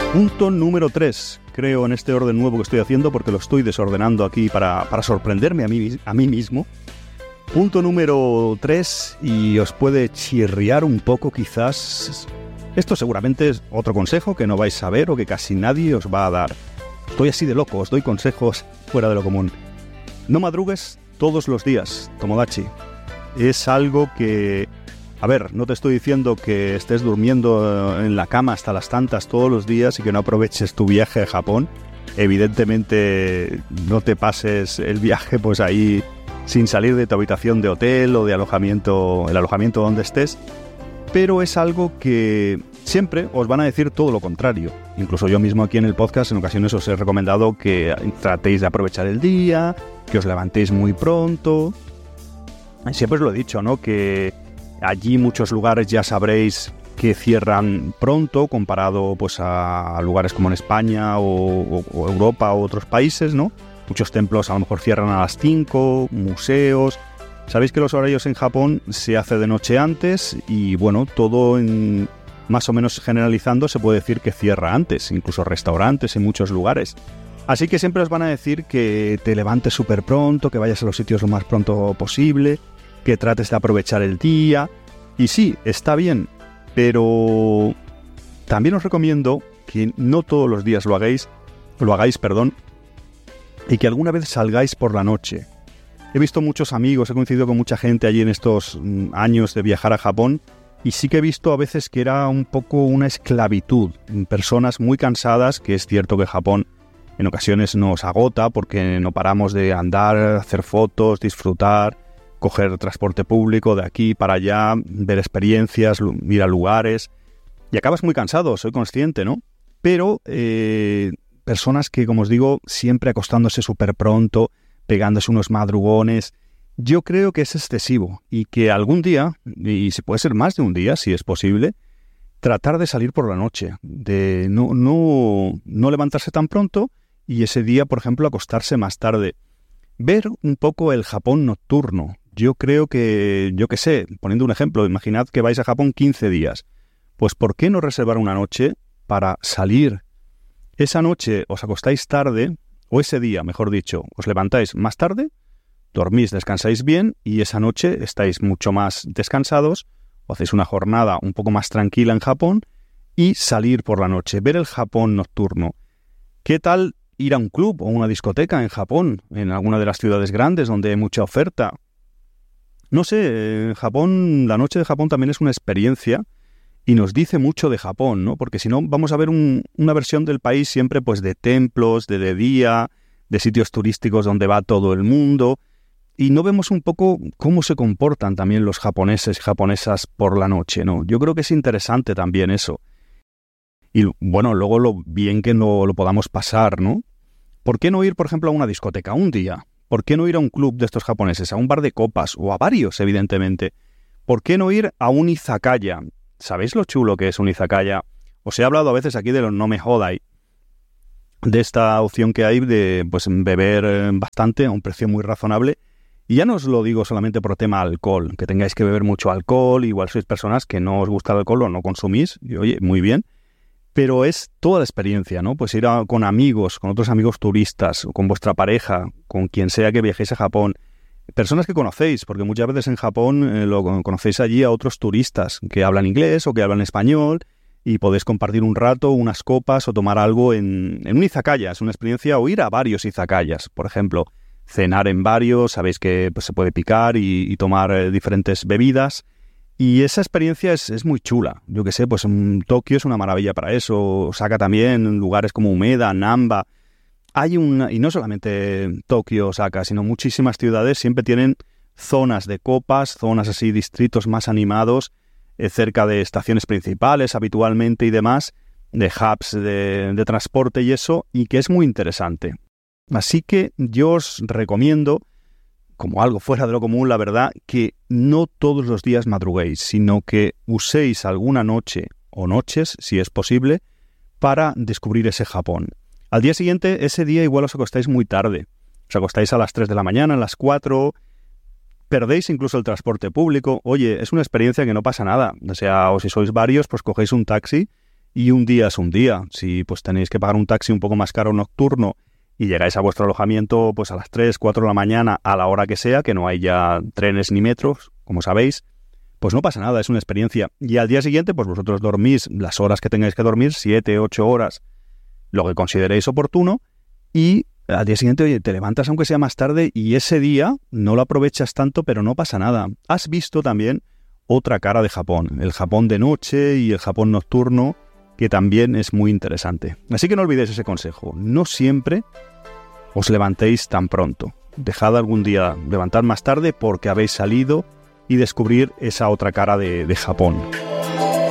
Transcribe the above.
Punto número 3, creo, en este orden nuevo que estoy haciendo, porque lo estoy desordenando aquí para sorprenderme a mí mismo. Punto número 3, y os puede chirriar un poco quizás. Esto seguramente es otro consejo que no vais a ver o que casi nadie os va a dar. Estoy así de loco, os doy consejos fuera de lo común. No madrugues todos los días, Tomodachi. Es algo que... A ver, no te estoy diciendo que estés durmiendo en la cama hasta las tantas todos los días y que no aproveches tu viaje a Japón. Evidentemente no te pases el viaje pues ahí sin salir de tu habitación de hotel o de alojamiento, el alojamiento donde estés. Pero es algo que siempre os van a decir todo lo contrario. Incluso yo mismo aquí en el podcast en ocasiones os he recomendado que tratéis de aprovechar el día, que os levantéis muy pronto. Siempre os lo he dicho, ¿no? Que allí muchos lugares ya sabréis que cierran pronto comparado pues a lugares como en España o Europa o otros países, ¿no? Muchos templos a lo mejor cierran a las 5, museos. Sabéis que los horarios en Japón se hace de noche antes y bueno, todo en más o menos generalizando se puede decir que cierra antes, incluso restaurantes en muchos lugares. Así que siempre os van a decir que te levantes súper pronto, que vayas a los sitios lo más pronto posible, que trates de aprovechar el día. Y sí, está bien, pero también os recomiendo que no todos los días lo hagáis, y que alguna vez salgáis por la noche. He visto muchos amigos, he coincidido con mucha gente allí en estos años de viajar a Japón y sí que he visto a veces que era un poco una esclavitud. Personas muy cansadas, que es cierto que Japón en ocasiones nos agota porque no paramos de andar, hacer fotos, disfrutar, coger transporte público de aquí para allá, ver experiencias, ir a lugares y acabas muy cansado, soy consciente, ¿no? Pero personas que, como os digo, siempre acostándose súper pronto, pegándose unos madrugones, yo creo que es excesivo y que algún día, y si puede ser más de un día, si es posible, tratar de salir por la noche, de no levantarse tan pronto y ese día, por ejemplo, acostarse más tarde. Ver un poco el Japón nocturno. Yo creo que, yo qué sé, poniendo un ejemplo, imaginad que vais a Japón 15 días. Pues ¿por qué no reservar una noche para salir? Esa noche os acostáis tarde, o ese día, mejor dicho, os levantáis más tarde, dormís, descansáis bien y esa noche estáis mucho más descansados, o hacéis una jornada un poco más tranquila en Japón y salir por la noche, ver el Japón nocturno. ¿Qué tal ir a un club o una discoteca en Japón, en alguna de las ciudades grandes donde hay mucha oferta? No sé, en Japón, la noche de Japón también es una experiencia y nos dice mucho de Japón, ¿no? Porque si no, vamos a ver una versión del país siempre pues de templos, de día, de sitios turísticos donde va todo el mundo y no vemos un poco cómo se comportan también los japoneses y japonesas por la noche, ¿no? Yo creo que es interesante también eso. Y bueno, luego lo bien que no lo podamos pasar, ¿no? ¿Por qué no ir, por ejemplo, a una discoteca un día? ¿Por qué no ir a un club de estos japoneses, a un bar de copas o a varios, evidentemente? ¿Por qué no ir a un izakaya? ¿Sabéis lo chulo que es un izakaya? Os he hablado a veces aquí de los Nome Hodai, de esta opción que hay de pues beber bastante a un precio muy razonable. Y ya no os lo digo solamente por tema alcohol, que tengáis que beber mucho alcohol, igual sois personas que no os gusta el alcohol o no consumís, y oye, muy bien. Pero es toda la experiencia, ¿no? Pues ir con amigos, con otros amigos turistas, o con vuestra pareja, con quien sea que viajéis a Japón. Personas que conocéis, porque muchas veces en Japón lo conocéis allí a otros turistas que hablan inglés o que hablan español y podéis compartir un rato, unas copas o tomar algo en un izakaya. Es una experiencia, o ir a varios izakayas, por ejemplo. Cenar en varios, sabéis que pues, se puede picar y tomar diferentes bebidas. Y esa experiencia es muy chula. Yo que sé, pues Tokio es una maravilla para eso. Osaka también, lugares como Umeda, Namba. Y no solamente Tokio, Osaka, sino muchísimas ciudades siempre tienen zonas de copas, zonas así, distritos más animados, cerca de estaciones principales habitualmente y demás, de hubs de transporte y eso, y que es muy interesante. Así que yo os recomiendo, como algo fuera de lo común, la verdad, que no todos los días madruguéis, sino que uséis alguna noche o noches, si es posible, para descubrir ese Japón. Al día siguiente, ese día igual os acostáis muy tarde. Os acostáis a las 3 de la mañana, a las 4, perdéis incluso el transporte público. Oye, es una experiencia que no pasa nada. O sea, o si sois varios, pues cogéis un taxi y un día es un día. Si pues tenéis que pagar un taxi un poco más caro nocturno y llegáis a vuestro alojamiento pues a las 3, 4 de la mañana, a la hora que sea, que no hay ya trenes ni metros, como sabéis, pues no pasa nada, es una experiencia. Y al día siguiente, pues vosotros dormís las horas que tengáis que dormir, 7, 8 horas, lo que consideréis oportuno, y al día siguiente, oye, te levantas aunque sea más tarde y ese día no lo aprovechas tanto, pero no pasa nada. Has visto también otra cara de Japón, el Japón de noche y el Japón nocturno, que también es muy interesante. Así que no olvidéis ese consejo, no siempre os levantéis tan pronto. Dejad algún día levantar más tarde porque habéis salido y descubrir esa otra cara de Japón.